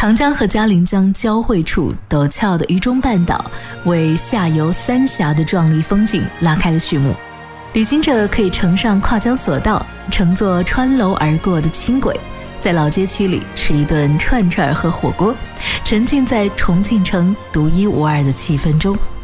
长江和嘉陵江交汇处陡峭的渝中半岛为下游三峡的壮丽风景拉开了序幕。旅行者可以乘上跨江索道，乘坐穿楼而过的轻轨，在老街区里吃一顿串串和火锅，沉浸在重庆城独一无二的气氛中。